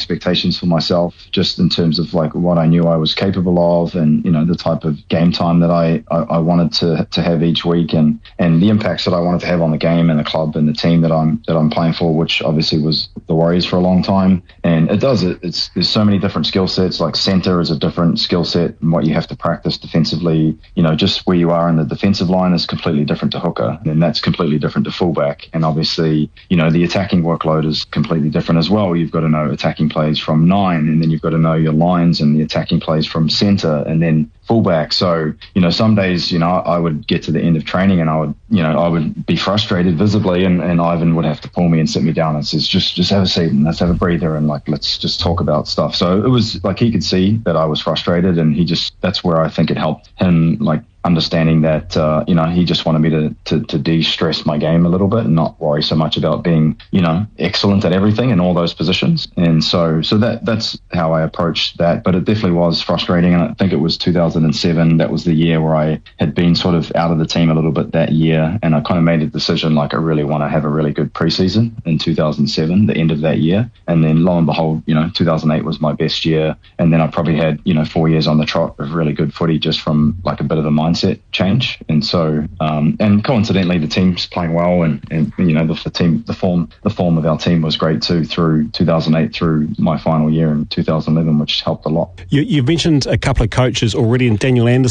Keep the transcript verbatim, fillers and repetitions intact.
expectations for myself, just in terms of like what I knew I was capable of, and you know the type of game time that I, I, I wanted to to have each week, and and the impacts that I wanted to have on the game and the club and the team that I'm that I'm playing for, which obviously was the Warriors for a long time. And it does it. It's there's so many different skill sets. Like center is a different skill set, and what you have to practice defensively. You know, just where you are in the defensive line is completely different to hooker, and that's completely different to fullback. And obviously, you know, the attacking workload is completely different as well. You've got to know attacking plays from nine, and then you've got to know your lines and the attacking plays from center, and then fullback. So, you know, some days, you know, I would get to the end of training and I would, you know, I would be frustrated visibly, and, and Ivan would have to pull me and sit me down and says, just, just have a seat and let's have a breather and like, let's just talk about stuff. So it was like, he could see that I was frustrated, and he just, that's where I think it helped him, like, understanding that, uh, you know, he just wanted me to, to, to de-stress my game a little bit and not worry so much about being, you know, excellent at everything in all those positions. And so, so that, that's how I approached that. But it definitely was frustrating. And I think it was two thousand seven. That was the year where I had been sort of out of the team a little bit that year. And I kind of made a decision, like, I really want to have a really good preseason in two thousand seven, the end of that year. And then lo and behold, you know, two thousand eight was my best year. And then I probably had, you know, four years on the trot of really good footy just from like a bit of a mind mindset change. And so um and coincidentally the team's playing well, and and you know the, the team the form the form of our team was great too through two thousand eight through my final year in two thousand eleven, which helped a lot. You, you've mentioned a couple of coaches already, and Daniel Anderson